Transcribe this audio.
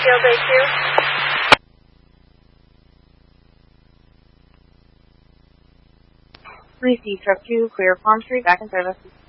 Field AQ. Receive truck 2, clear Palm Street, back in service.